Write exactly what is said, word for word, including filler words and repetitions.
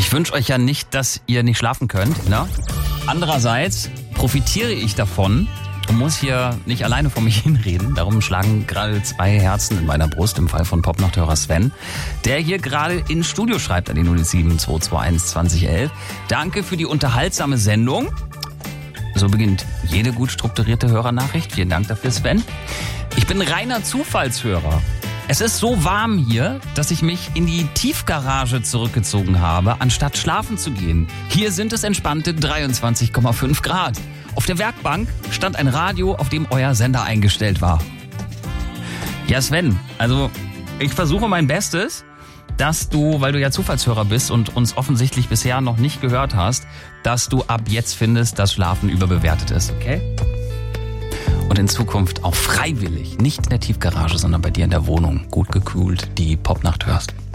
Ich wünsche euch ja nicht, dass ihr nicht schlafen könnt. Ne? Andererseits profitiere ich davon und muss hier nicht alleine vor mich hinreden. Darum schlagen gerade zwei Herzen in meiner Brust im Fall von Popnachthörer Sven, der hier gerade ins Studio schreibt an die null sieben zwei zwei eins zwanzig elf. Danke für die unterhaltsame Sendung. So beginnt jede gut strukturierte Hörernachricht. Vielen Dank dafür, Sven. Ich bin reiner Zufallshörer. Es ist so warm hier, dass ich mich in die Tiefgarage zurückgezogen habe, anstatt schlafen zu gehen. Hier sind es entspannte dreiundzwanzig Komma fünf Grad. Auf der Werkbank stand ein Radio, auf dem euer Sender eingestellt war. Ja, Sven, also ich versuche mein Bestes, dass du, weil du ja Zufallshörer bist und uns offensichtlich bisher noch nicht gehört hast, dass du ab jetzt findest, dass Schlafen überbewertet ist, okay? Und in Zukunft auch freiwillig, nicht in der Tiefgarage, sondern bei dir in der Wohnung, gut gekühlt, die Popnacht hörst.